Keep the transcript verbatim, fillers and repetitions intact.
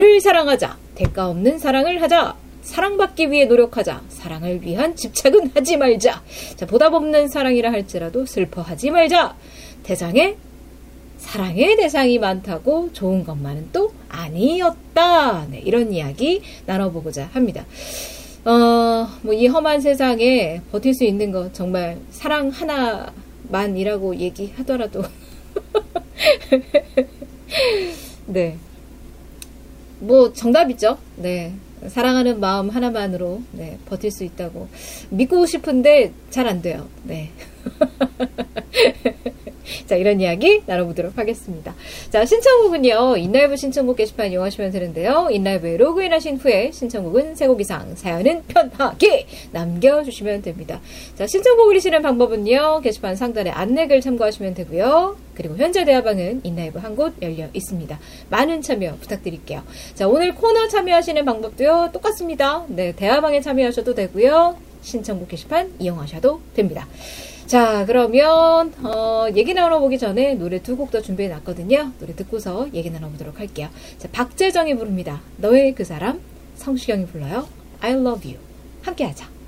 를 사랑하자. 대가 없는 사랑을 하자. 사랑받기 위해 노력하자. 사랑을 위한 집착은 하지 말자. 자, 보답 없는 사랑이라 할지라도 슬퍼하지 말자. 대상에 사랑의 대상이 많다고 좋은 것만은 또 아니었다. 네, 이런 이야기 나눠보고자 합니다. 어, 뭐 이 험한 세상에 버틸 수 있는 것 정말 사랑 하나만이라고 얘기하더라도 네, 뭐 정답이죠. 네, 사랑하는 마음 하나만으로 네, 버틸 수 있다고 믿고 싶은데 잘 안 돼요. 네. 자, 이런 이야기 나눠보도록 하겠습니다. 자, 신청곡은요, 인라이브 신청곡 게시판 이용하시면 되는데요. 인라이브에 로그인 하신 후에 신청곡은 세 곡 이상, 사연은 편하게 남겨주시면 됩니다. 자, 신청곡 올리시는 방법은요, 게시판 상단에 안내글 참고하시면 되고요. 그리고 현재 대화방은 인라이브 한 곳 열려 있습니다. 많은 참여 부탁드릴게요. 자, 오늘 코너 참여하시는 방법도요, 똑같습니다. 네, 대화방에 참여하셔도 되고요. 신청곡 게시판 이용하셔도 됩니다. 자, 그러면 어, 얘기 나눠보기 전에 노래 두 곡 더 준비해놨거든요. 노래 듣고서 얘기 나눠보도록 할게요. 자, 박재정이 부릅니다. 너의 그 사람. 성시경이 불러요. I love you. 함께 하자.